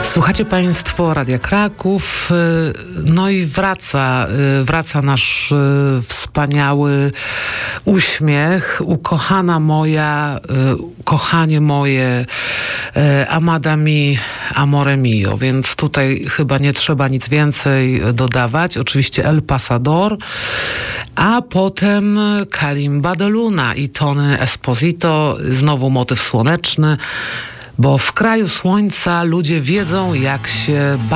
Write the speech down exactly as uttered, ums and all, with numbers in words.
Słuchacie Państwo Radia Kraków, no i wraca, wraca nasz wspaniały uśmiech, ukochana moja, kochanie moje, amada mi, amore mio, więc tutaj chyba nie trzeba nic więcej dodawać. Oczywiście El Pasador, a potem Kalimba de Luna i Tony Esposito, znowu motyw słoneczny, bo w kraju słońca ludzie wiedzą, jak się